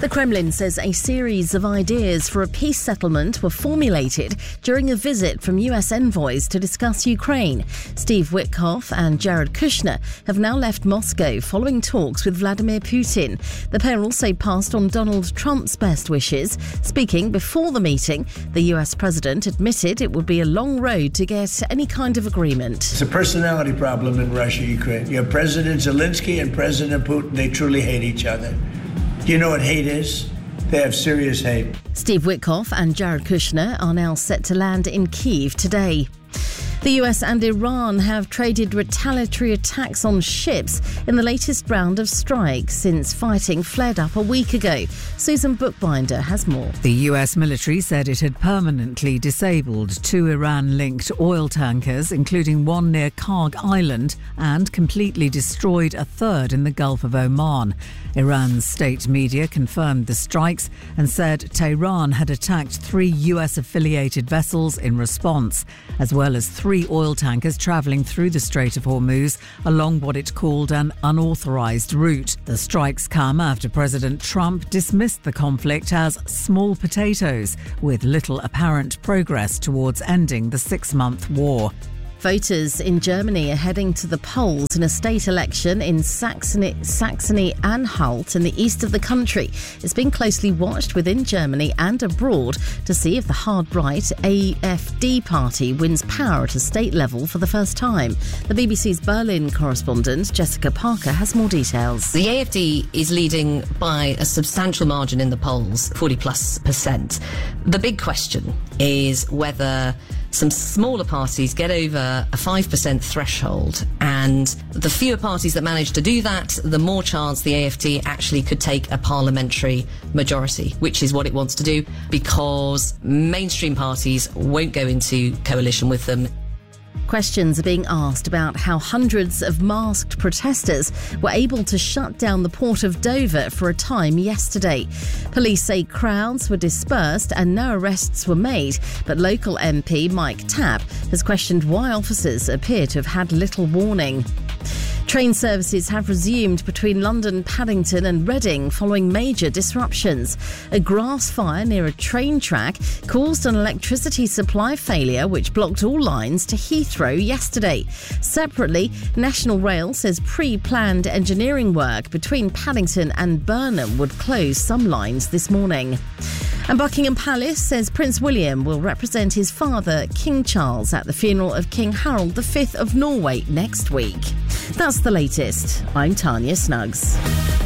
The Kremlin says a series of ideas for a peace settlement were formulated during a visit from US envoys to discuss Ukraine. Steve Witkoff and Jared Kushner have now left Moscow following talks with Vladimir Putin. The pair also passed on Donald Trump's best wishes. Speaking before the meeting, the US president admitted it would be a long road to get any kind of agreement. It's a personality problem in Russia, Ukraine. You have President Zelensky and President Putin. They truly hate each other. Do you know what hate is? They have serious hate. Steve Witkoff and Jared Kushner are now set to land in Kyiv today. The US and Iran have traded retaliatory attacks on ships in the latest round of strikes since fighting flared up a week ago. Susan Bookbinder has more. The US military said it had permanently disabled 2 Iran-linked oil tankers, including one near Karg Island, and completely destroyed a third in the Gulf of Oman. Iran's state media confirmed the strikes and said Tehran had attacked 3 US-affiliated vessels in response, as well as 3 oil tankers travelling through the Strait of Hormuz along what it called an unauthorised route. The strikes come after President Trump dismissed the conflict as small potatoes, with little apparent progress towards ending the 6-month war. Voters in Germany are heading to the polls in a state election in Saxony-Anhalt in the east of the country. It's been closely watched within Germany and abroad to see if the hard-right AfD party wins power at a state level for the first time. The BBC's Berlin correspondent Jessica Parker has more details. The AfD is leading by a substantial margin in the polls, 40+%. The big question is whether some smaller parties get over a 5% threshold, and the fewer parties that manage to do that, the more chance the AfD actually could take a parliamentary majority, which is what it wants to do, because mainstream parties won't go into coalition with them. Questions are being asked about how hundreds of masked protesters were able to shut down the port of Dover for a time yesterday. Police say crowds were dispersed and no arrests were made, but local MP Mike Tapp has questioned why officers appear to have had little warning. Train services have resumed between London, Paddington and Reading following major disruptions. A grass fire near a train track caused an electricity supply failure which blocked all lines to Heathrow yesterday. Separately, National Rail says pre-planned engineering work between Paddington and Burnham would close some lines this morning. And Buckingham Palace says Prince William will represent his father, King Charles, at the funeral of King Harold V of Norway next week. That's the latest. I'm Tanya Snuggs.